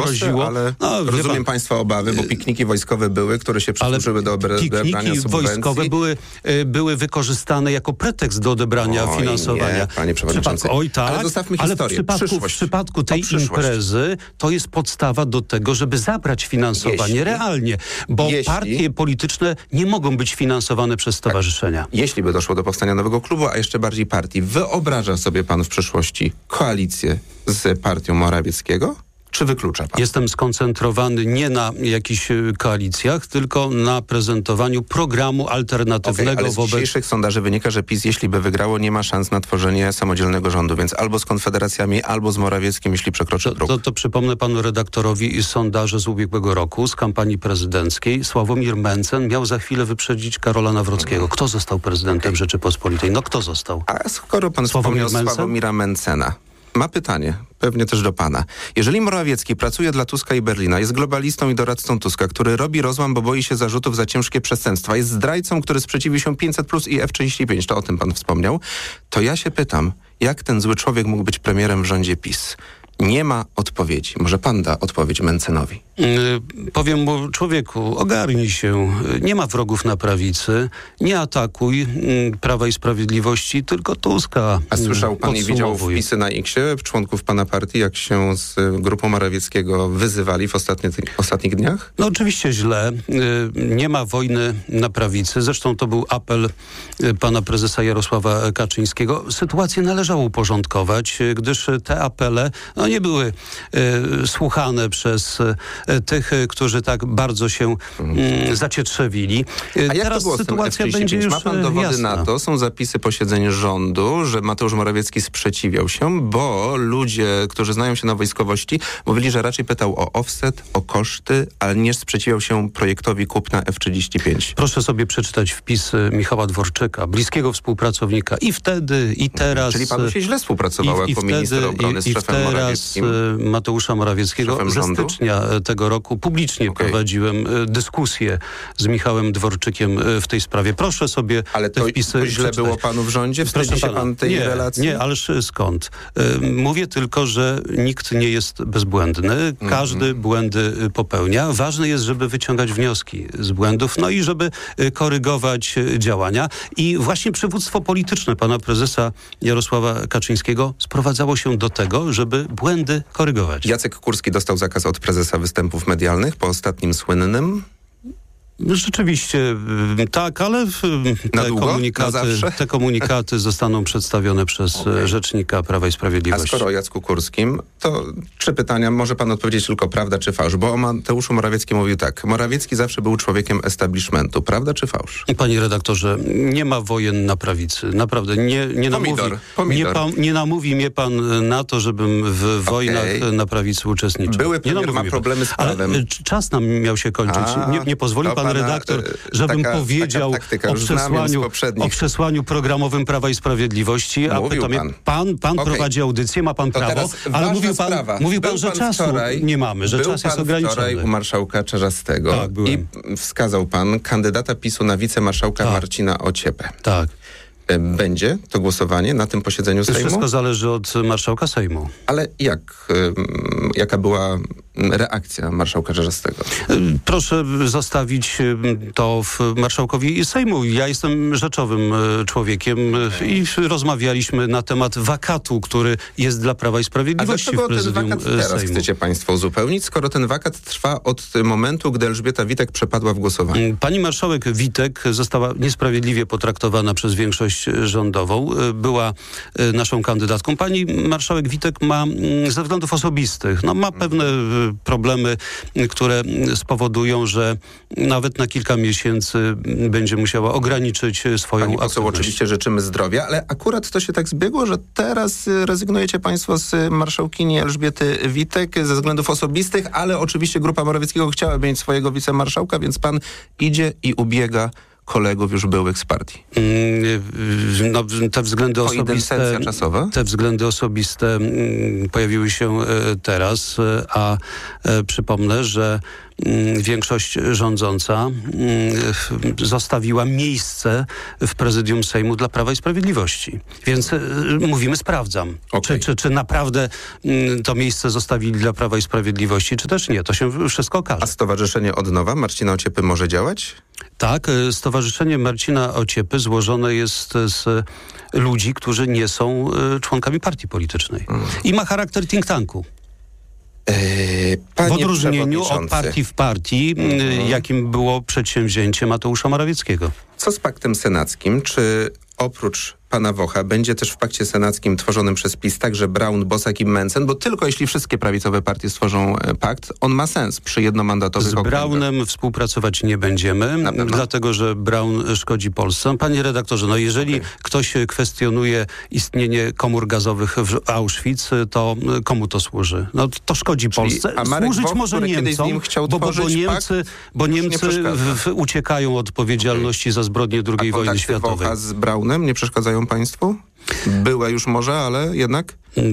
mroziło. Ale rozumiem państwa obawy, bo pikniki wojskowe były, które się przysłużyły do odebrania subwencji. Pikniki wojskowe były wykorzystane jako pretekst do odebrania finansowania. Nie, panie przewodniczący. Ale zostawmy historię. W przypadku tej imprezy to jest podstawa do tego, żeby zabrać finansowanie realnie, bo partie polityczne nie mogą być finansowane przez stowarzyszenia. Jeśli by doszło do powstania nowego klubu, a jeszcze bardziej partii, wyobraża sobie pan w przyszłości koalicję z partią Morawieckiego? Czy wyklucza pan? Jestem skoncentrowany nie na jakichś koalicjach, tylko na prezentowaniu programu alternatywnego ale z dzisiejszych sondaży wynika, że PiS, jeśli by wygrało, nie ma szans na tworzenie samodzielnego rządu, więc albo z Konfederacjami, albo z Morawieckim, jeśli przekroczy próg. To przypomnę panu redaktorowi sondaże z ubiegłego roku, z kampanii prezydenckiej. Sławomir Mencen miał za chwilę wyprzedzić Karola Nawrockiego. Kto został prezydentem Rzeczypospolitej? No kto został? A skoro pan wspomniał Sławomira Mencena, ma pytanie, pewnie też do pana. Jeżeli Morawiecki pracuje dla Tuska i Berlina, jest globalistą i doradcą Tuska, który robi rozłam, bo boi się zarzutów za ciężkie przestępstwa, jest zdrajcą, który sprzeciwił się 500+ i F-35, to o tym pan wspomniał, to ja się pytam, jak ten zły człowiek mógł być premierem w rządzie PiS? Nie ma odpowiedzi. Może pan da odpowiedź Mencenowi? Powiem mu, człowieku, ogarnij się. Nie ma wrogów na prawicy. Nie atakuj Prawa i Sprawiedliwości, tylko Tuska. A słyszał pan i widział wpisy na X-ie członków pana partii, jak się z grupą Morawieckiego wyzywali w ostatnich dniach? No oczywiście źle. Nie ma wojny na prawicy. Zresztą to był apel pana prezesa Jarosława Kaczyńskiego. Sytuację należało uporządkować, gdyż te apele nie były słuchane przez tych, którzy tak bardzo się zacietrzewili. A jak teraz to było sytuacja będzie już Ma pan dowody jasna. na to? Są zapisy posiedzeń rządu, że Mateusz Morawiecki sprzeciwiał się, bo ludzie, którzy znają się na wojskowości, mówili, że raczej pytał o offset, o koszty, ale nie sprzeciwiał się projektowi kupna F-35. Proszę sobie przeczytać wpis Michała Dworczyka, bliskiego współpracownika i wtedy, i teraz. Czyli panu się źle współpracowało jako minister obrony z szefem Morawieckim? Mateusza Morawieckiego ze stycznia tego roku publicznie prowadziłem dyskusję z Michałem Dworczykiem w tej sprawie. Proszę sobie te wpisy źle przeczytać. Było panu w rządzie? Wstydzi się pan tej relacji? Nie, ależ skąd? Mówię tylko, że nikt nie jest bezbłędny. Każdy błędy popełnia. Ważne jest, żeby wyciągać wnioski z błędów, no i żeby korygować działania. I właśnie przywództwo polityczne pana prezesa Jarosława Kaczyńskiego sprowadzało się do tego, żeby błędy korygować. Jacek Kurski dostał zakaz od prezesa występów medialnych po ostatnim słynnym. Rzeczywiście tak, ale te komunikaty zostaną przedstawione przez rzecznika Prawa i Sprawiedliwości. A skoro o Jacku Kurskim, to 3 pytania. Może pan odpowiedzieć tylko prawda czy fałsz? Bo o Mateuszu Morawieckim mówił tak. Morawiecki zawsze był człowiekiem establishmentu. Prawda czy fałsz? Panie redaktorze, nie ma wojen na prawicy. Naprawdę. Nie namówi mnie pan na to, żebym w wojnach na prawicy uczestniczył. Były premier ma problemy z prawem. Ale czas nam miał się kończyć. Nie pozwoli pan redaktor, żebym powiedział o przesłaniu programowym Prawa i Sprawiedliwości, a pytam, pan prowadzi audycję, ma pan prawo, ale mówił pan, że czasu nie mamy, że czas jest ograniczony. Wczoraj u marszałka Czarzastego i wskazał pan kandydata PiS-u na wicemarszałka Marcina Ociepę. Tak. Będzie to głosowanie na tym posiedzeniu Sejmu? Wszystko zależy od marszałka Sejmu. Ale jaka była reakcja marszałka Czarzastego? Proszę zostawić to marszałkowi Sejmu. Ja jestem rzeczowym człowiekiem i rozmawialiśmy na temat wakatu, który jest dla Prawa i Sprawiedliwości w prezydium ten wakat teraz Sejmu. chcecie państwo uzupełnić, skoro ten wakat trwa od momentu, gdy Elżbieta Witek przepadła w głosowaniu? Pani marszałek Witek została niesprawiedliwie potraktowana przez większość rządową. Była naszą kandydatką. Pani marszałek Witek ma ze względów osobistych, ma pewne problemy, które spowodują, że nawet na kilka miesięcy będzie musiała ograniczyć swoją Pani poseł, aktywność. oczywiście życzymy zdrowia, ale akurat to się tak zbiegło, że teraz rezygnujecie państwo z marszałkini Elżbiety Witek ze względów osobistych, ale oczywiście grupa Morawieckiego chciała mieć swojego wicemarszałka, więc pan idzie i ubiega kolegów już byłych z partii. Te względy osobiste, czasowa? Te względy osobiste pojawiły się teraz, a przypomnę, że większość rządząca zostawiła miejsce w prezydium Sejmu dla Prawa i Sprawiedliwości. Więc mówimy, sprawdzam. Okay. Czy naprawdę to miejsce zostawili dla Prawa i Sprawiedliwości, czy też nie. To się wszystko okaże. A Stowarzyszenie Odnowa Marcina Ociepy może działać? Tak, Stowarzyszenie Marcina Ociepy złożone jest z ludzi, którzy nie są członkami partii politycznej. I ma charakter think tanku. W odróżnieniu od partii w partii, jakim było przedsięwzięcie Mateusza Morawieckiego. Co z paktem senackim? Czy oprócz pana Wocha będzie też w pakcie senackim tworzonym przez PiS także Braun, Bosak i Mencen? Bo tylko jeśli wszystkie prawicowe partie stworzą pakt, on ma sens przy jednomandatowych okręgach. Z Braunem współpracować nie będziemy, dlatego że Braun szkodzi Polsce. Panie redaktorze, jeżeli ktoś kwestionuje istnienie komór gazowych w Auschwitz, to komu to służy? To szkodzi Polsce. Służyć Woch, może Niemcom, bo Niemcy uciekają od odpowiedzialności za zbrodnie II wojny światowej. Wocha z Braunem nie przeszkadzają państwu? Były już może, ale jednak?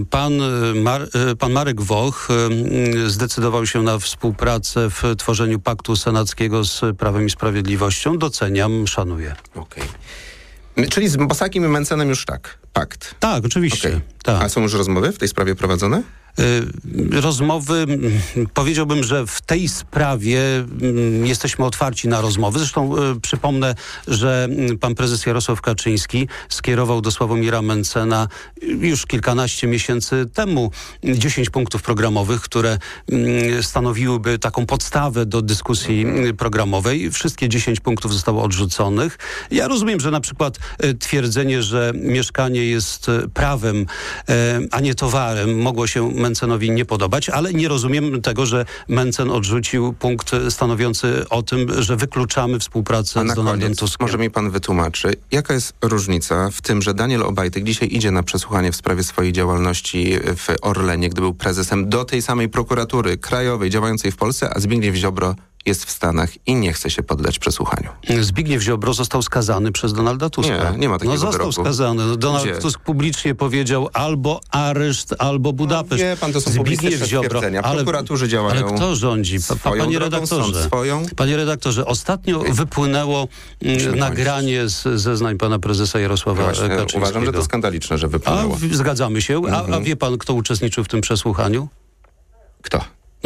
Pan Marek Woch zdecydował się na współpracę w tworzeniu paktu senackiego z Prawem i Sprawiedliwością. Doceniam, szanuję. Okej. Czyli z Bosakiem i Mencenem już pakt? Tak, oczywiście. Okay. Tak. A są już rozmowy w tej sprawie prowadzone? Rozmowy, powiedziałbym, że w tej sprawie jesteśmy otwarci na rozmowy. Zresztą przypomnę, że pan prezes Jarosław Kaczyński skierował do Sławomira Mencena już kilkanaście miesięcy temu 10 punktów programowych, które stanowiłyby taką podstawę do dyskusji programowej. Wszystkie 10 punktów zostało odrzuconych. Ja rozumiem, że na przykład twierdzenie, że mieszkanie jest prawem, a nie towarem, mogło się Mencenowi nie podobać, ale nie rozumiem tego, że Mencen odrzucił punkt stanowiący o tym, że wykluczamy współpracę z Donaldem Tuskiem. Może mi pan wytłumaczy, jaka jest różnica w tym, że Daniel Obajtek dzisiaj idzie na przesłuchanie w sprawie swojej działalności w Orlenie, gdy był prezesem, do tej samej prokuratury krajowej działającej w Polsce, a Zbigniew Ziobro jest w Stanach i nie chce się poddać przesłuchaniu. Zbigniew Ziobro został skazany przez Donalda Tuska. Nie ma takiego wyroku. Został skazany. Donald Tusk publicznie powiedział albo areszt, albo Budapeszt. Wie pan, to są publiczne stwierdzenia. Prokuraturzy działają. Ale kto rządzi? Panie redaktorze, ostatnio wypłynęło nagranie z zeznań pana prezesa Jarosława Kaczyńskiego. Uważam, że to skandaliczne, że wypłynęło. Zgadzamy się. A wie pan, kto uczestniczył w tym przesłuchaniu? Kto?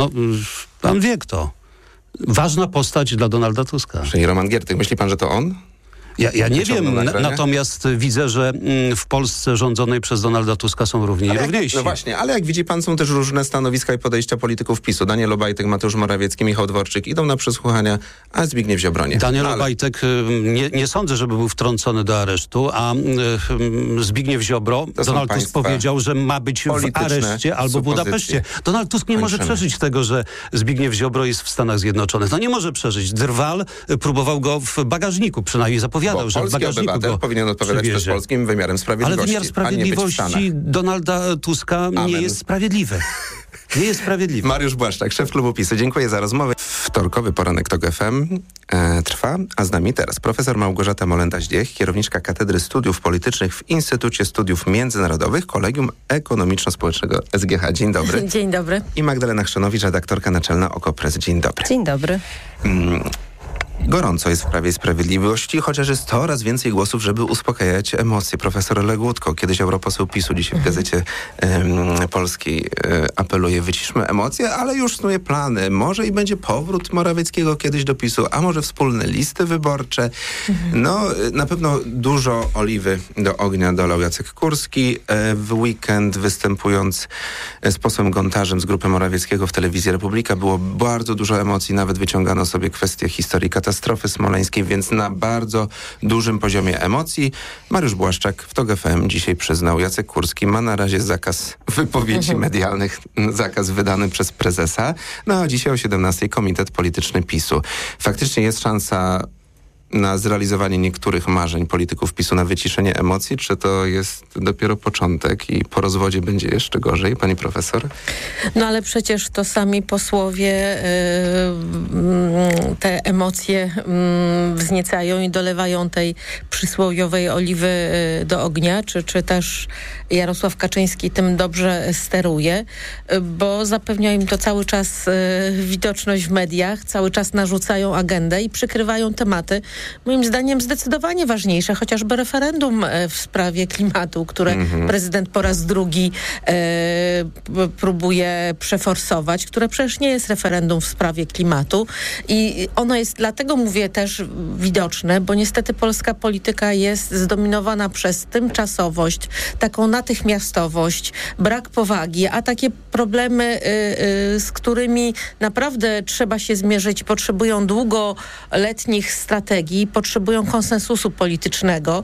Pan wie kto. Ważna postać dla Donalda Tuska. Czyli Roman Giertych. Myśli pan, że to on? Ja nie wiem, natomiast widzę, że w Polsce rządzonej przez Donalda Tuska są równiejsi. No właśnie, ale jak widzi pan, są też różne stanowiska i podejścia polityków PiS-u. Daniel Obajtek, Mateusz Morawiecki, Michał Dworczyk idą na przesłuchania, a Zbigniew Ziobro nie. Daniel Obajtek nie sądzę, żeby był wtrącony do aresztu, a Zbigniew Ziobro, Donald Tusk powiedział, że ma być w areszcie albo w Budapeszcie. Donald Tusk nie może przeżyć tego, że Zbigniew Ziobro jest w Stanach Zjednoczonych. Nie może przeżyć. Drwal próbował go w bagażniku, przynajmniej zapowiadał. Bo polski obywatel powinien odpowiadać przed polskim wymiarem sprawiedliwości. Ale wymiar sprawiedliwości Donalda Tuska nie jest sprawiedliwy. Nie jest sprawiedliwy. Mariusz Błaszczak, szef klubu PiS-u. Dziękuję za rozmowę. Wtorkowy poranek TOK FM trwa, a z nami teraz profesor Małgorzata Molenda-Zdziech, kierowniczka Katedry Studiów Politycznych w Instytucie Studiów Międzynarodowych Kolegium Ekonomiczno-Społecznego SGH. Dzień dobry. Dzień dobry. I Magdalena Chrzanowicz, redaktorka naczelna OKO.press. Dzień dobry. Dzień dobry. Gorąco jest w Prawie i Sprawiedliwości, chociaż jest coraz więcej głosów, żeby uspokajać emocje. Profesor Legutko, kiedyś europoseł PiS-u, dzisiaj w Gazecie Polskiej apeluje, wyciszmy emocje, ale już snuje plany. Może i będzie powrót Morawieckiego kiedyś do PiS-u, a może wspólne listy wyborcze. Na pewno dużo oliwy do ognia dolał Jacek Kurski. W weekend występując z posłem Gontarzem z grupy Morawieckiego w telewizji Republika było bardzo dużo emocji, nawet wyciągano sobie kwestię historii katastrofy smoleńskiej, więc na bardzo dużym poziomie emocji. Mariusz Błaszczak w TOK FM dzisiaj przyznał, Jacek Kurski ma na razie zakaz wypowiedzi medialnych, zakaz wydany przez prezesa. A dzisiaj o 17:00 Komitet Polityczny PiS-u. Faktycznie jest szansa na zrealizowanie niektórych marzeń polityków PiS-u, na wyciszenie emocji, czy to jest dopiero początek i po rozwodzie będzie jeszcze gorzej, pani profesor? No ale przecież to sami posłowie te emocje wzniecają i dolewają tej przysłowiowej oliwy do ognia, czy też Jarosław Kaczyński tym dobrze steruje, bo zapewnia im to cały czas widoczność w mediach, cały czas narzucają agendę i przykrywają tematy, moim zdaniem zdecydowanie ważniejsze, chociażby referendum w sprawie klimatu, które prezydent po raz drugi próbuje przeforsować, które przecież nie jest referendum w sprawie klimatu i ono jest, dlatego mówię, też widoczne, bo niestety polska polityka jest zdominowana przez tymczasowość, taką natychmiastowość, brak powagi, a takie problemy, z którymi naprawdę trzeba się zmierzyć, potrzebują długoletnich strategii, potrzebują konsensusu politycznego,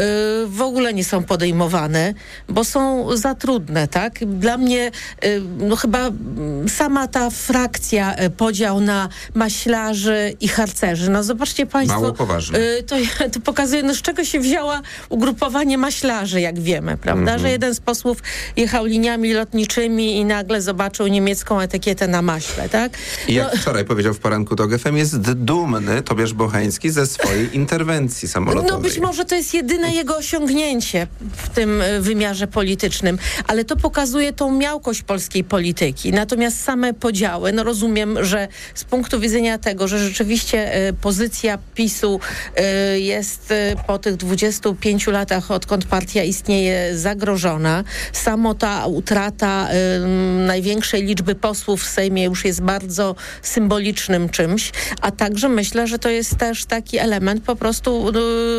w ogóle nie są podejmowane, bo są za trudne, tak? Dla mnie chyba sama ta frakcja, podział na maślarzy i harcerzy, no zobaczcie państwo, mało poważne. To pokazuje, no z czego się wzięła ugrupowanie maślarzy, jak wiemy, prawda? Że jeden z posłów jechał liniami lotniczymi i nagle zobaczył niemiecką etykietę na maśle, tak? I jak wczoraj powiedział w poranku TOG FM, jest dumny Tobiasz Bochański ze swojej interwencji samolotowej. No być może to jest jedyne jego osiągnięcie w tym wymiarze politycznym, ale to pokazuje tą miałkość polskiej polityki. Natomiast same podziały, no rozumiem, że z punktu widzenia tego, że rzeczywiście pozycja PiS-u jest po tych 25 latach, odkąd partia istnieje, zagrożona. Samo ta utrata największej liczby posłów w Sejmie już jest bardzo symbolicznym czymś, a także myślę, że to jest też taki element po prostu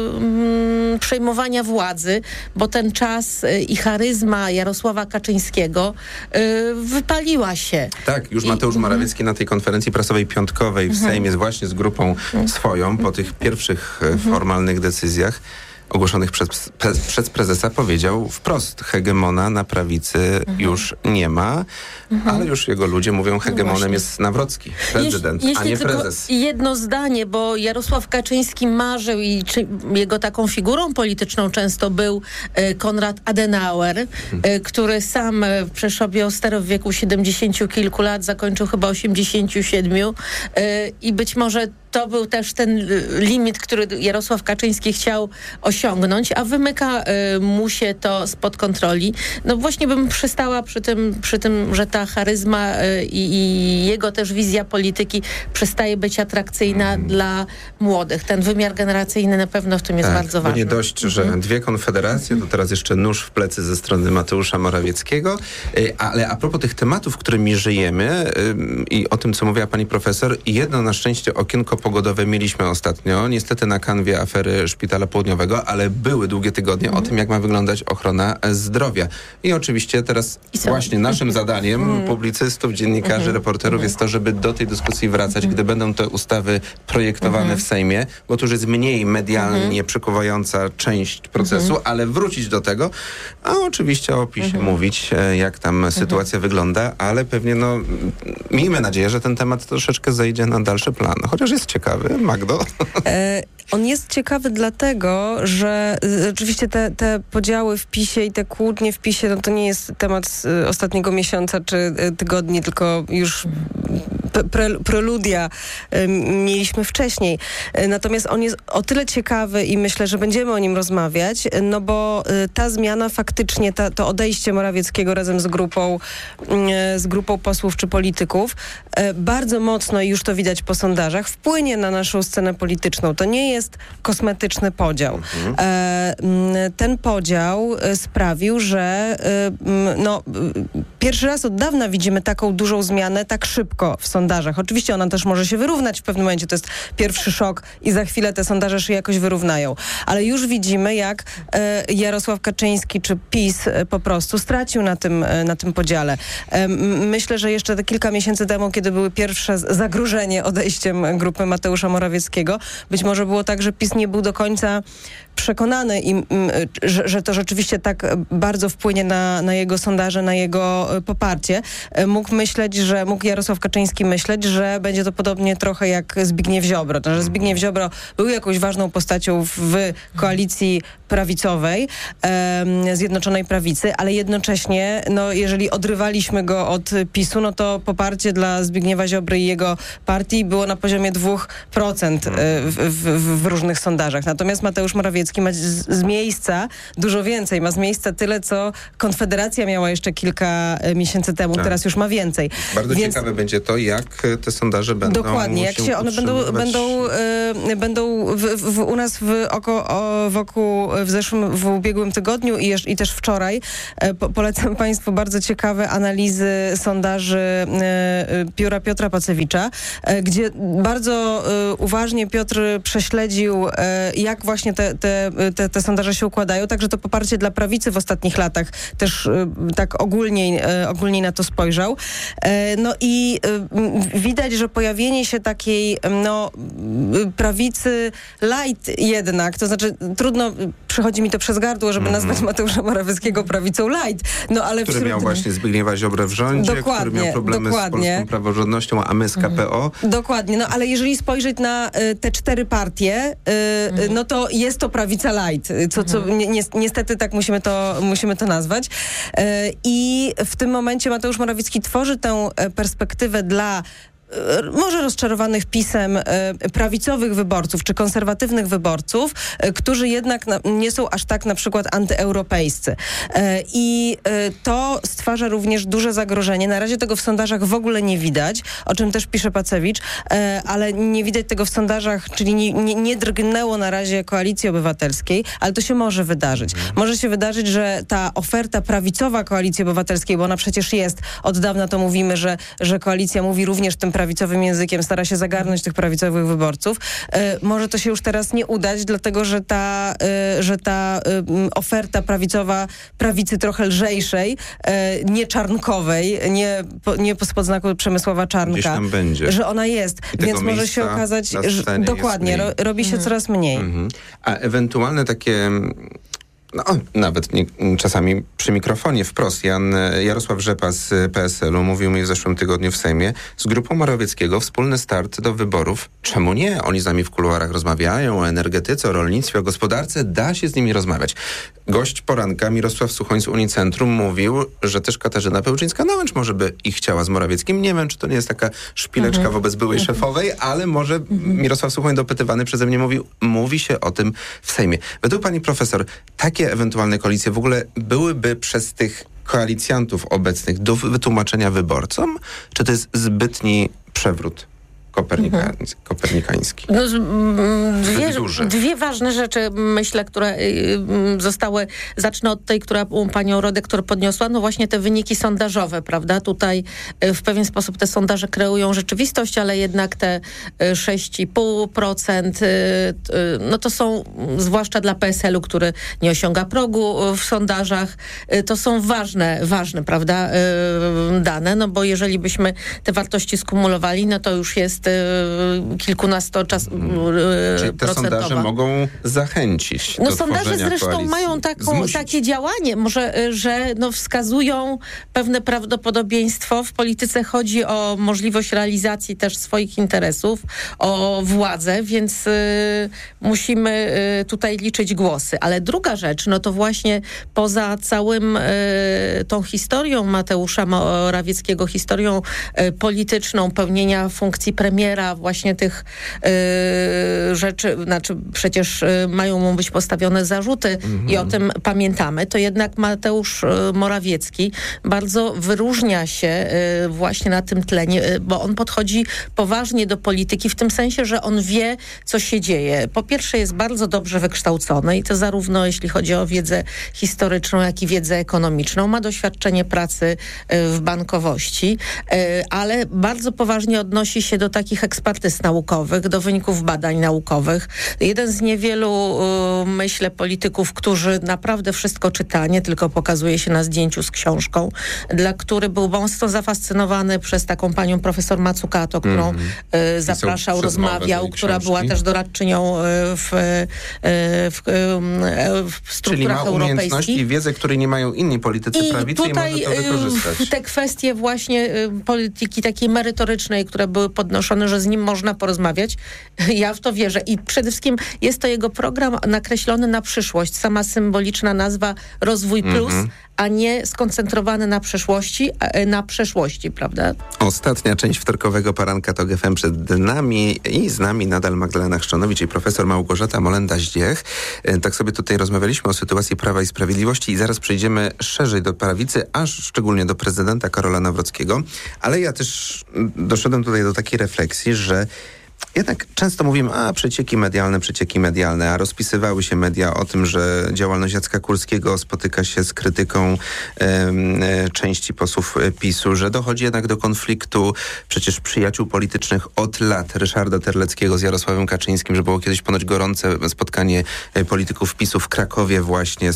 przejmowania władzy, bo ten czas i charyzma Jarosława Kaczyńskiego wypaliła się. Tak, już Mateusz Morawiecki na tej konferencji prasowej piątkowej w Sejmie właśnie z grupą swoją po tych pierwszych formalnych decyzjach ogłoszonych przez prezesa powiedział wprost, hegemona na prawicy już nie ma, ale już jego ludzie mówią, hegemonem jest Nawrocki, prezydent, a nie prezes. Jedno zdanie, bo Jarosław Kaczyński marzył i jego taką figurą polityczną często był Konrad Adenauer, który sam przeszedł sterów w wieku 70 kilku lat, zakończył chyba 87 i być może to był też ten limit, który Jarosław Kaczyński chciał osiągnąć, a wymyka mu się to spod kontroli. No właśnie bym przystała przy tym, że ta charyzma i jego też wizja polityki przestaje być atrakcyjna dla młodych. Ten wymiar generacyjny na pewno w tym jest bardzo ważny. Nie dość, że dwie konfederacje, to teraz jeszcze nóż w plecy ze strony Mateusza Morawieckiego, ale a propos tych tematów, którymi żyjemy i o tym, co mówiła pani profesor, jedno na szczęście okienko pogodowe mieliśmy ostatnio, niestety na kanwie afery Szpitala Południowego, ale były długie tygodnie o tym, jak ma wyglądać ochrona zdrowia. I oczywiście teraz właśnie naszym zadaniem publicystów, dziennikarzy, reporterów jest to, żeby do tej dyskusji wracać, gdy będą te ustawy projektowane w Sejmie, bo to już jest mniej medialnie przykuwająca część procesu, ale wrócić do tego, a oczywiście o PiS-ie mówić, jak tam sytuacja wygląda, ale pewnie miejmy nadzieję, że ten temat troszeczkę zejdzie na dalszy plan. Chociaż jest ciekawy. Magdo? On jest ciekawy dlatego, że oczywiście te podziały w PiS-ie i te kłótnie w PiS-ie, to nie jest temat z ostatniego miesiąca czy tygodni, tylko już preludia mieliśmy wcześniej. Natomiast on jest o tyle ciekawy i myślę, że będziemy o nim rozmawiać, no bo ta zmiana faktycznie, to odejście Morawieckiego razem z grupą posłów czy polityków bardzo mocno, i już to widać po sondażach, wpłynie na naszą scenę polityczną. To nie jest kosmetyczny podział. Ten podział sprawił, że pierwszy raz od dawna widzimy taką dużą zmianę tak szybko w sondażach. Oczywiście ona też może się wyrównać w pewnym momencie. To jest pierwszy szok i za chwilę te sondaże się jakoś wyrównają. Ale już widzimy, jak Jarosław Kaczyński czy PiS po prostu stracił na tym podziale. Myślę, że jeszcze te kilka miesięcy temu, kiedy były pierwsze zagrożenie odejściem grupy Mateusza Morawieckiego, być może było tak, że PiS nie był do końca przekonany, że to rzeczywiście tak bardzo wpłynie na jego sondaże, na jego poparcie, mógł Jarosław Kaczyński myśleć, że będzie to podobnie trochę jak Zbigniew Ziobro. Że Zbigniew Ziobro był jakąś ważną postacią w koalicji prawicowej, Zjednoczonej Prawicy, ale jednocześnie, jeżeli odrywaliśmy go od PiS-u, to poparcie dla Zbigniewa Ziobry i jego partii było na poziomie 2% w różnych sondażach. Natomiast Mateusz Morawiecki ma z miejsca dużo więcej. Ma z miejsca tyle, co Konfederacja miała jeszcze kilka miesięcy temu. Tak. Teraz już ma więcej. Bardzo ciekawe będzie to, jak te sondaże będą. Dokładnie. Jak się one będą u nas w ubiegłym tygodniu i też wczoraj. Polecam Państwu bardzo ciekawe analizy sondaży Biura Piotra Pacewicza, gdzie bardzo uważnie Piotr prześledził, jak właśnie te sondaże się układają, także to poparcie dla prawicy w ostatnich latach też tak ogólniej na to spojrzał. I widać, że pojawienie się takiej prawicy light jednak, to znaczy trudno, przychodzi mi to przez gardło, żeby nazwać Mateusza Morawieckiego prawicą light. Ale który miał właśnie Zbigniewa Ziobrę w rządzie, który miał problemy z polską praworządnością, a my z KPO. Dokładnie, ale jeżeli spojrzeć na te 4 partie, to jest to prawica light, co niestety tak musimy to nazwać. I w tym momencie Mateusz Morawiecki tworzy tę perspektywę dla może rozczarowanych PiS-em prawicowych wyborców czy konserwatywnych wyborców, którzy jednak nie są aż tak na przykład antyeuropejscy. I to stwarza również duże zagrożenie. Na razie tego w sondażach w ogóle nie widać, o czym też pisze Pacewicz, ale nie widać tego w sondażach, czyli nie drgnęło na razie Koalicji Obywatelskiej, ale to się może wydarzyć. Może się wydarzyć, że ta oferta prawicowa Koalicji Obywatelskiej, bo ona przecież jest, od dawna to mówimy, że koalicja mówi również tym prawicowym językiem, stara się zagarnąć tych prawicowych wyborców. Może to się już teraz nie udać, dlatego że ta oferta prawicowa, prawicy trochę lżejszej, nie czarnkowej, nie spod znaku Przemysława Czarnka, gdzieś tam będzie. Że ona jest. Więc może się okazać, że dokładnie, robi się coraz mniej. A ewentualne takie... nawet czasami przy mikrofonie wprost. Jarosław Rzepa z PSL-u mówił mi w zeszłym tygodniu w Sejmie, z grupą Morawieckiego wspólny start do wyborów. Czemu nie? Oni z nami w kuluarach rozmawiają o energetyce, o rolnictwie, o gospodarce. Da się z nimi rozmawiać. Gość poranka Mirosław Suchoń z Unicentrum mówił, że też Katarzyna Pełczyńska-Nałęcz może by ich chciała z Morawieckim. Nie wiem, czy to nie jest taka szpileczka wobec byłej szefowej, ale może Mirosław Suchoń dopytywany przeze mnie mówi się o tym w Sejmie. Według pani profesor, takie ewentualne koalicje w ogóle byłyby przez tych koalicjantów obecnych do wytłumaczenia wyborcom? Czy to jest zbytni przewrót kopernikański? Dwie ważne rzeczy, myślę, które zostały, zacznę od tej, która panią redaktor podniosła, właśnie te wyniki sondażowe, prawda? Tutaj w pewien sposób te sondaże kreują rzeczywistość, ale jednak te 6,5%, to są, zwłaszcza dla PSL-u, który nie osiąga progu w sondażach, to są ważne, prawda, dane, bo jeżeli byśmy te wartości skumulowali, to już jest Czyli te sondaże mogą zachęcić do sondaże zresztą koalicji. Mają takie działanie, że wskazują pewne prawdopodobieństwo. W polityce chodzi o możliwość realizacji też swoich interesów, o władzę, więc musimy tutaj liczyć głosy. Ale druga rzecz, to właśnie poza całym tą historią Mateusza Morawieckiego, historią polityczną, pełnienia funkcji premiera, właśnie tych rzeczy, przecież mają mu być postawione zarzuty i o tym pamiętamy, to jednak Mateusz Morawiecki bardzo wyróżnia się właśnie na tym tlenie, bo on podchodzi poważnie do polityki w tym sensie, że on wie, co się dzieje. Po pierwsze jest bardzo dobrze wykształcony i to zarówno jeśli chodzi o wiedzę historyczną, jak i wiedzę ekonomiczną. Ma doświadczenie pracy w bankowości, ale bardzo poważnie odnosi się do takich ekspertyz naukowych, do wyników badań naukowych. Jeden z niewielu, myślę, polityków, którzy naprawdę wszystko czyta, nie tylko pokazuje się na zdjęciu z książką, który był mocno zafascynowany przez taką panią profesor Mazzucato, którą zapraszał, rozmawiał, która była też doradczynią w strukturach europejskich. Czyli ma umiejętności i wiedzę, której nie mają inni politycy prawicy i może to wykorzystać. Te kwestie właśnie polityki takiej merytorycznej, które były podnoszone, że z nim można porozmawiać, ja w to wierzę. I przede wszystkim jest to jego program nakreślony na przyszłość. Sama symboliczna nazwa Rozwój Plus, a nie skoncentrowany na przeszłości, prawda? Ostatnia część wtorkowego poranka TOG FM przed nami i z nami nadal Magdalena Chrzczonowicz i profesor Małgorzata Molenda-Zdziech. Tak sobie tutaj rozmawialiśmy o sytuacji Prawa i Sprawiedliwości i zaraz przejdziemy szerzej do prawicy, aż szczególnie do prezydenta Karola Nawrockiego. Ale ja też doszedłem tutaj do takiej refleksji, że jednak często mówimy, przecieki medialne, a rozpisywały się media o tym, że działalność Jacka Kurskiego spotyka się z krytyką części posłów PiS-u, że dochodzi jednak do konfliktu przecież przyjaciół politycznych od lat Ryszarda Terleckiego z Jarosławem Kaczyńskim, że było kiedyś ponoć gorące spotkanie polityków PiS-u w Krakowie właśnie,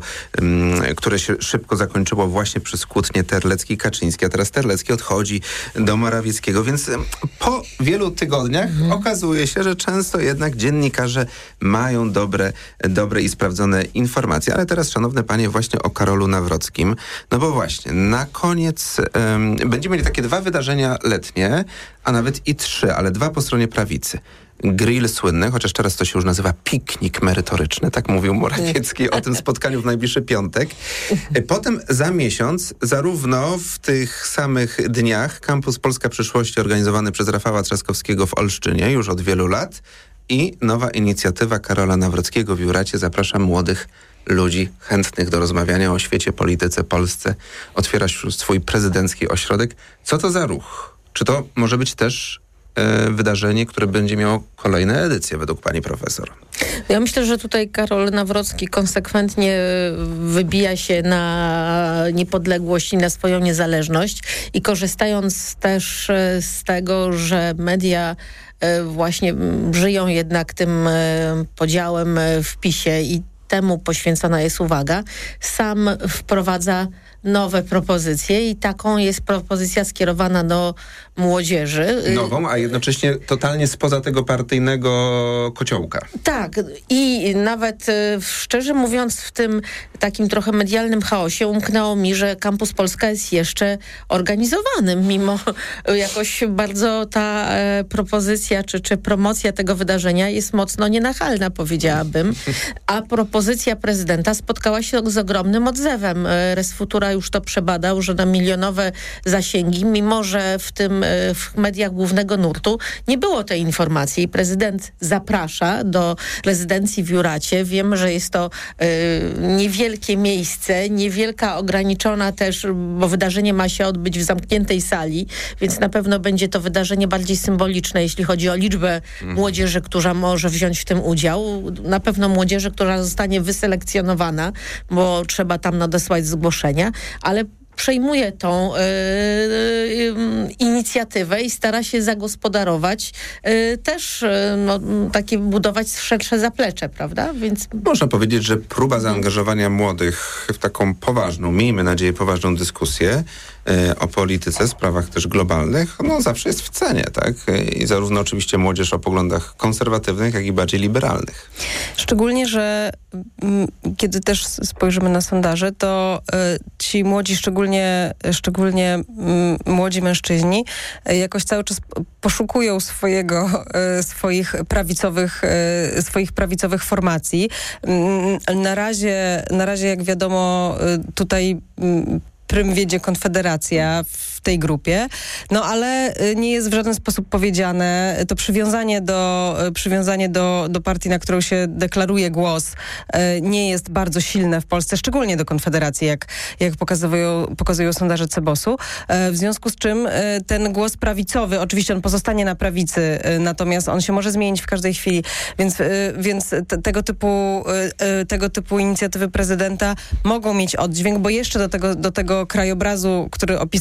które się szybko zakończyło właśnie przez kłótnię Terlecki-Kaczyński, a teraz Terlecki odchodzi do Morawieckiego, więc po wielu tygodniach okazuje się, że często jednak dziennikarze mają dobre i sprawdzone informacje. Ale teraz, szanowne panie, właśnie o Karolu Nawrockim. No bo właśnie, na koniec będziemy mieli takie 2 wydarzenia letnie, a nawet i 3, ale 2 po stronie prawicy. Grill słynny, chociaż teraz to się już nazywa piknik merytoryczny, tak mówił Morawiecki o tym spotkaniu w najbliższy piątek. Potem za miesiąc, zarówno w tych samych dniach, Kampus Polska Przyszłości organizowany przez Rafała Trzaskowskiego w Olsztynie już od wielu lat i nowa inicjatywa Karola Nawrockiego w Juracie zaprasza młodych ludzi chętnych do rozmawiania o świecie, polityce, Polsce. Otwiera swój prezydencki ośrodek. Co to za ruch? Czy to może być też wydarzenie, które będzie miało kolejne edycje według pani profesor? Ja myślę, że tutaj Karol Nawrocki konsekwentnie wybija się na niepodległość i na swoją niezależność i korzystając też z tego, że media właśnie żyją jednak tym podziałem w PiS-ie i temu poświęcona jest uwaga, sam wprowadza nowe propozycje i taką jest propozycja skierowana do młodzieży. Nową, a jednocześnie totalnie spoza tego partyjnego kociołka. Tak. I nawet szczerze mówiąc w tym takim trochę medialnym chaosie umknęło mi, że Kampus Polska jest jeszcze organizowany, mimo jakoś bardzo ta propozycja czy promocja tego wydarzenia jest mocno nienachalna, powiedziałabym. A propozycja prezydenta spotkała się z ogromnym odzewem. Res Futura już to przebadał, że na milionowe zasięgi, mimo że w mediach głównego nurtu nie było tej informacji. Prezydent zaprasza do rezydencji w Juracie. Wiem, że jest to niewielkie miejsce, niewielka, ograniczona też, bo wydarzenie ma się odbyć w zamkniętej sali, więc na pewno będzie to wydarzenie bardziej symboliczne, jeśli chodzi o liczbę młodzieży, która może wziąć w tym udział. Na pewno młodzieży, która zostanie wyselekcjonowana, bo trzeba tam nadesłać zgłoszenia, ale przejmuje tą inicjatywę i stara się zagospodarować też takie budować szersze zaplecze, prawda? Więc można powiedzieć, że próba zaangażowania młodych w taką poważną, miejmy nadzieję, poważną dyskusję o polityce, sprawach też globalnych, zawsze jest w cenie, tak? I zarówno oczywiście młodzież o poglądach konserwatywnych, jak i bardziej liberalnych. Szczególnie, że kiedy też spojrzymy na sondaże, to ci młodzi, szczególnie młodzi mężczyźni, jakoś cały czas poszukują swoich prawicowych formacji. Na razie, jak wiadomo, tutaj prym wiedzie Konfederacja w tej grupie, ale nie jest w żaden sposób powiedziane, to przywiązanie do partii, na którą się deklaruje głos, nie jest bardzo silne w Polsce, szczególnie do Konfederacji, jak pokazują sondaże Cebosu. W związku z czym ten głos prawicowy, oczywiście on pozostanie na prawicy, natomiast on się może zmienić w każdej chwili, więc tego typu inicjatywy prezydenta mogą mieć oddźwięk, bo jeszcze do tego krajobrazu, który opisałyśmy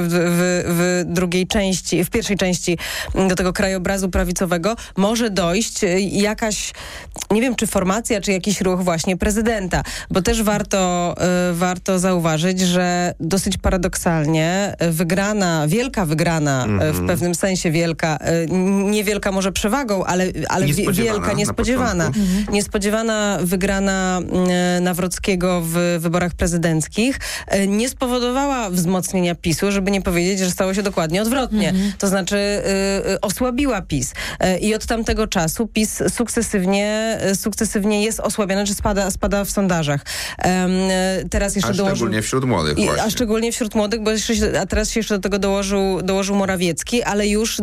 w drugiej części, w pierwszej części do tego krajobrazu prawicowego, może dojść jakaś, nie wiem, czy formacja, czy jakiś ruch właśnie prezydenta, bo też warto zauważyć, że dosyć paradoksalnie wielka wygrana, w pewnym sensie wielka, niewielka może przewagą, ale wielka, niespodziewana. Niespodziewana wygrana Nawrockiego w wyborach prezydenckich nie spowodowała wzmocnienia PiS-u, żeby nie powiedzieć, że stało się dokładnie odwrotnie. To znaczy osłabiła PiS. I od tamtego czasu PiS sukcesywnie jest osłabiony, czy spada w sondażach. Teraz jeszcze szczególnie wśród młodych właśnie. A szczególnie wśród młodych, bo teraz się jeszcze do tego dołożył Morawiecki, ale już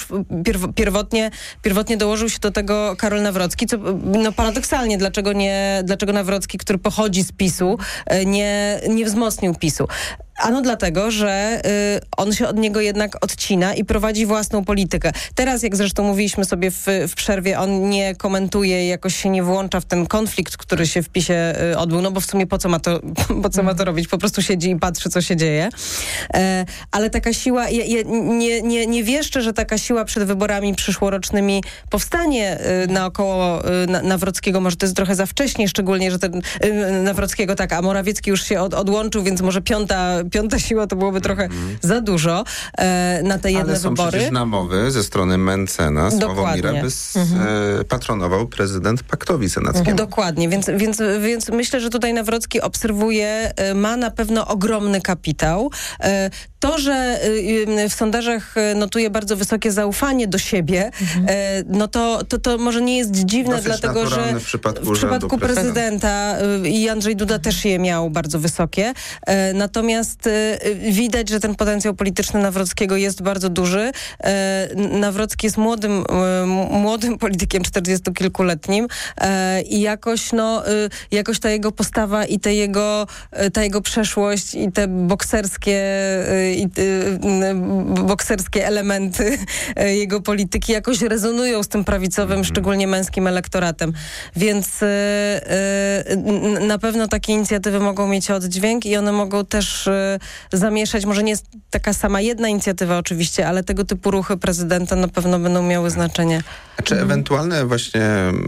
pierwotnie dołożył się do tego Karol Nawrocki, co paradoksalnie, dlaczego Nawrocki, który pochodzi z PiS-u, nie wzmocnił PiS-u. Ano dlatego, że on się od niego jednak odcina i prowadzi własną politykę. Teraz, jak zresztą mówiliśmy sobie w przerwie, on nie komentuje, jakoś się nie włącza w ten konflikt, który się w PiS-ie odbył, no bo w sumie po co ma to robić? Po prostu siedzi i patrzy, co się dzieje. Ale taka siła, nie wieszczę, że taka siła przed wyborami przyszłorocznymi powstanie naokoło Nawrockiego. Może to jest trochę za wcześnie, szczególnie, że ten Nawrockiego tak, a Morawiecki już się odłączył, więc może piąta siła to byłoby trochę za dużo na te jedne wybory. Ale są przecież namowy ze strony Mentzena, Sławomira, by patronował prezydent paktowi senackiemu. Dokładnie, więc myślę, że tutaj Nawrocki obserwuje, ma na pewno ogromny kapitał. To, że w sondażach notuje bardzo wysokie zaufanie do siebie, no to może nie jest dziwne, dlatego że w przypadku prezydenta i Andrzej Duda też je miał bardzo wysokie. Natomiast widać, że ten potencjał polityczny Nawrockiego jest bardzo duży. Nawrocki jest młodym politykiem, 40-kilkuletnim i jakoś ta jego postawa i ta jego przeszłość i te bokserskie elementy jego polityki jakoś rezonują z tym prawicowym, szczególnie męskim elektoratem. Więc na pewno takie inicjatywy mogą mieć oddźwięk i one mogą też zamieszać, może nie jest taka sama jedna inicjatywa oczywiście, ale tego typu ruchy prezydenta na pewno będą miały znaczenie. A czy ewentualne właśnie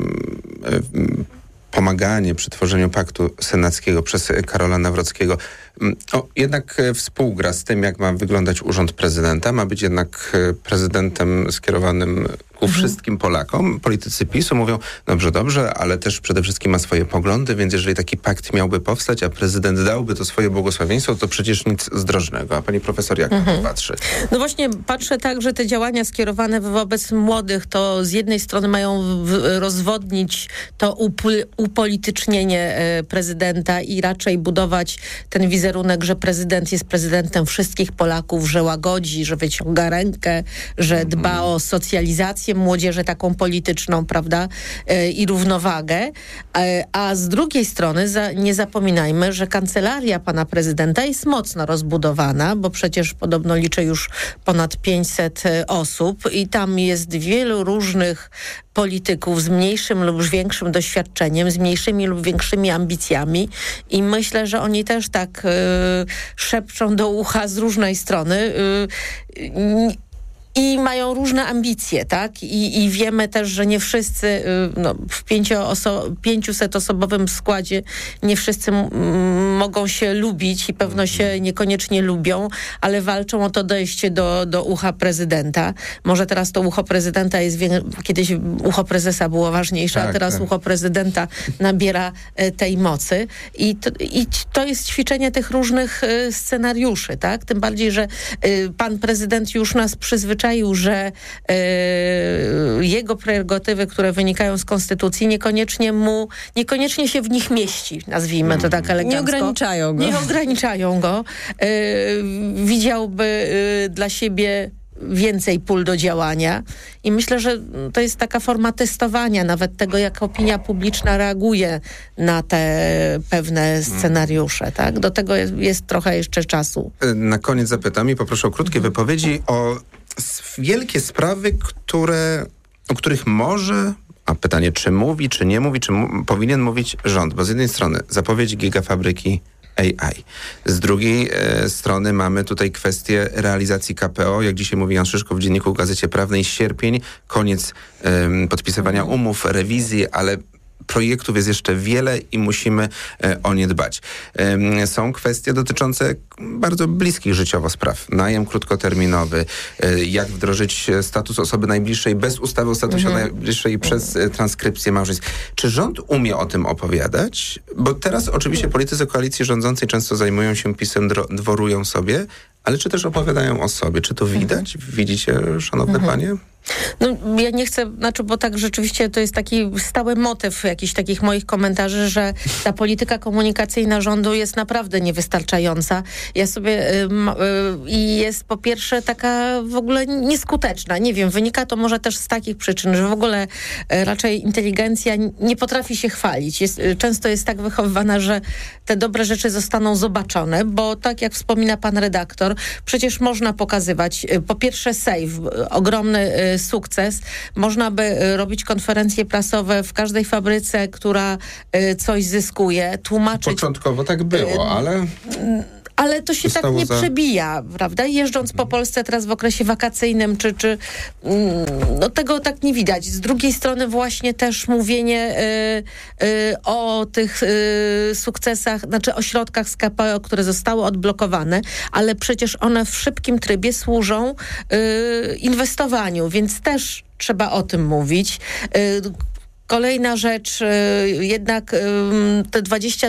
pomaganie przy tworzeniu paktu senackiego przez Karola Nawrockiego jednak współgra z tym, jak ma wyglądać urząd prezydenta. Ma być jednak prezydentem skierowanym ku wszystkim Polakom. Politycy PiS-u mówią, dobrze, ale też przede wszystkim ma swoje poglądy, więc jeżeli taki pakt miałby powstać, a prezydent dałby to swoje błogosławieństwo, to przecież nic zdrożnego. A pani profesor jak na to patrzy? No właśnie patrzę tak, że te działania skierowane wobec młodych to z jednej strony mają rozwodnić to upolitycznienie prezydenta i raczej budować ten wizerunek, że prezydent jest prezydentem wszystkich Polaków, że łagodzi, że wyciąga rękę, że dba o socjalizację młodzieży taką polityczną, prawda, i równowagę. A z drugiej strony nie zapominajmy, że kancelaria pana prezydenta jest mocno rozbudowana, bo przecież podobno liczy już ponad 500 osób i tam jest wielu różnych polityków z mniejszym lub większym doświadczeniem, z mniejszymi lub większymi ambicjami i myślę, że oni też tak szepczą do ucha z różnej strony i mają różne ambicje, tak? I wiemy też, że nie wszyscy w 500-osobowym składzie nie wszyscy mogą się lubić i pewno się niekoniecznie lubią, ale walczą o to dojście do ucha prezydenta. Może teraz to ucho prezydenta jest... Kiedyś ucho prezesa było ważniejsze, a teraz ucho prezydenta nabiera tej mocy. I to jest ćwiczenie tych różnych scenariuszy, tak? Tym bardziej, że pan prezydent już nas przyzwyczaił, że jego prerogatywy, które wynikają z konstytucji, niekoniecznie się w nich mieści, nazwijmy to tak elegancko. Nie ograniczają go. Widziałby dla siebie więcej pól do działania i myślę, że to jest taka forma testowania nawet tego, jak opinia publiczna reaguje na te pewne scenariusze, tak? Do tego jest trochę jeszcze czasu. Na koniec zapytam i poproszę o krótkie wypowiedzi o wielkie sprawy, o których może, a pytanie, czy mówi, czy nie mówi, czy powinien mówić rząd, bo z jednej strony zapowiedź gigafabryki AI. Z drugiej strony mamy tutaj kwestię realizacji KPO. Jak dzisiaj mówi Jan Szyszko w Dzienniku Gazecie Prawnej, sierpień, koniec podpisywania umów, rewizji, ale projektów jest jeszcze wiele i musimy o nie dbać. Są kwestie dotyczące bardzo bliskich życiowo spraw. Najem krótkoterminowy, jak wdrożyć status osoby najbliższej bez ustawy o statusie najbliższej przez transkrypcję małżeństw. Czy rząd umie o tym opowiadać? Bo teraz oczywiście politycy koalicji rządzącej często zajmują się PiS-em, dworują sobie, ale czy też opowiadają o sobie? Czy to widać? Widzicie, szanowne panie? No, ja nie chcę, bo tak rzeczywiście to jest taki stały motyw jakichś takich moich komentarzy, że ta polityka komunikacyjna rządu jest naprawdę niewystarczająca. Ja sobie i jest po pierwsze taka w ogóle nieskuteczna. Nie wiem, wynika to może też z takich przyczyn, że w ogóle raczej inteligencja nie potrafi się chwalić. Często jest tak wychowywana, że te dobre rzeczy zostaną zobaczone, bo tak jak wspomina pan redaktor, przecież można pokazywać po pierwsze ogromny sukces. Można by robić konferencje prasowe w każdej fabryce, która coś zyskuje, tłumaczyć. Początkowo tak było, ale to się tak nie przebija, prawda? Jeżdżąc po Polsce teraz w okresie wakacyjnym, tego tak nie widać. Z drugiej strony właśnie też mówienie o tych sukcesach, o środkach z KPO, które zostały odblokowane, ale przecież one w szybkim trybie służą inwestowaniu, więc też trzeba o tym mówić. Kolejna rzecz, jednak te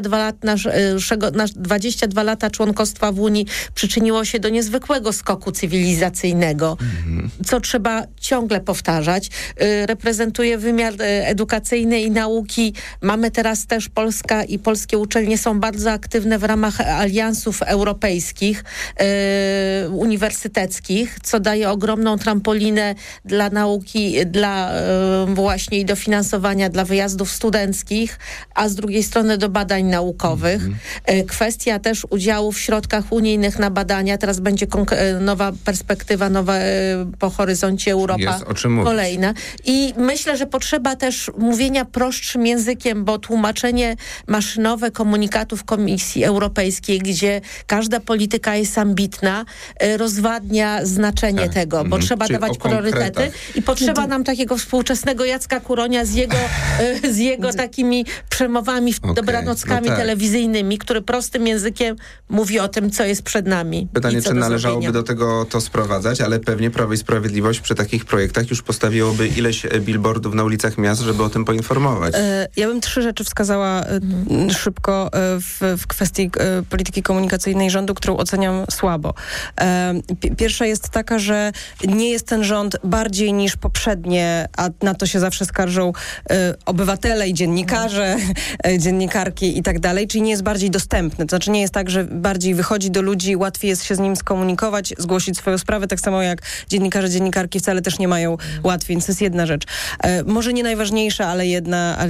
22 lata członkostwa w Unii przyczyniło się do niezwykłego skoku cywilizacyjnego, co trzeba ciągle powtarzać. Reprezentuje wymiar edukacyjny i nauki. Mamy teraz też Polska i polskie uczelnie są bardzo aktywne w ramach aliansów europejskich, uniwersyteckich, co daje ogromną trampolinę dla nauki, dla właśnie i dofinansowania dla wyjazdów studenckich, a z drugiej strony do badań naukowych. Kwestia też udziału w środkach unijnych na badania. Teraz będzie nowa perspektywa, po horyzoncie Europa. Jest o czym mówić. Kolejna. I myślę, że potrzeba też mówienia prostszym językiem, bo tłumaczenie maszynowe komunikatów Komisji Europejskiej, gdzie każda polityka jest ambitna, rozwadnia znaczenie tego, bo trzeba dawać priorytety i potrzeba nam takiego współczesnego Jacka Kuronia z jego takimi przemowami, dobranockami telewizyjnymi, który prostym językiem mówi o tym, co jest przed nami. Pytanie, czy należałoby do tego to sprowadzać, ale pewnie Prawo i Sprawiedliwość przy takich projektach już postawiłoby ileś billboardów na ulicach miast, żeby o tym poinformować. Ja bym 3 rzeczy wskazała szybko w kwestii polityki komunikacyjnej rządu, którą oceniam słabo. Pierwsza jest taka, że nie jest ten rząd bardziej niż poprzednie, a na to się zawsze skarżą obywatele i dziennikarze, dziennikarki i tak dalej, czyli nie jest bardziej dostępny. To znaczy nie jest tak, że bardziej wychodzi do ludzi, łatwiej jest się z nim skomunikować, zgłosić swoją sprawę, tak samo jak dziennikarze, dziennikarki wcale też nie mają łatwiej, więc to jest jedna rzecz. Może nie najważniejsza, ale jedna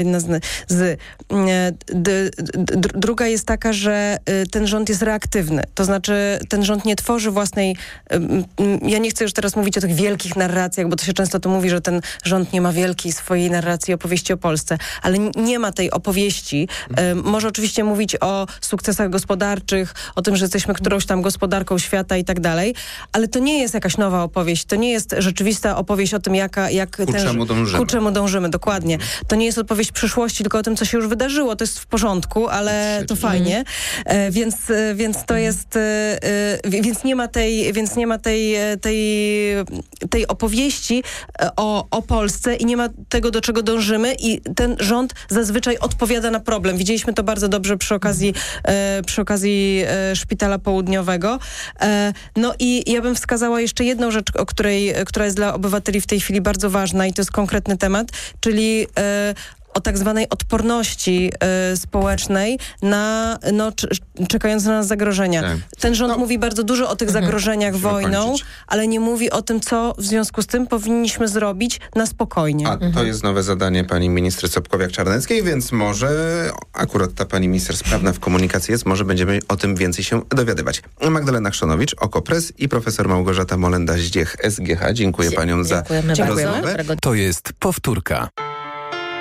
druga jest taka, że ten rząd jest reaktywny. To znaczy ten rząd nie tworzy własnej... Ja nie chcę już teraz mówić o tych wielkich narracjach, bo to się często to mówi, że ten rząd nie ma wielkiej swojej narracji, opowieści o Polsce, ale nie ma tej opowieści. Może oczywiście mówić o sukcesach gospodarczych, o tym, że jesteśmy którąś tam gospodarką świata i tak dalej, ale to nie jest jakaś nowa opowieść. To nie jest rzeczywista opowieść o tym, ku czemu dążymy. Dokładnie. To nie jest opowieść przyszłości, tylko o tym, co się już wydarzyło. To jest w porządku, ale to fajnie. Więc to jest... Więc nie ma tej opowieści o Polsce i nie ma tego, do czego dążymy i ten rząd zazwyczaj odpowiada na problem. Widzieliśmy to bardzo dobrze przy okazji Szpitala Południowego. No i ja bym wskazała jeszcze jedną rzecz, która jest dla obywateli w tej chwili bardzo ważna i to jest konkretny temat, czyli o tak zwanej odporności społecznej czekające na nas zagrożenia. Tak. Ten rząd mówi bardzo dużo o tych zagrożeniach wojną, ale nie mówi o tym, co w związku z tym powinniśmy zrobić na spokojnie. A to jest nowe zadanie pani minister Sobkowiak-Czarneckiej, więc może akurat ta pani minister sprawna w komunikacji jest, może będziemy o tym więcej się dowiadywać. Magdalena Chrzanowicz, OKO.press i profesor Małgorzata Molenda-Zdziech, SGH. Dziękuję paniom za rozmowę. To jest powtórka.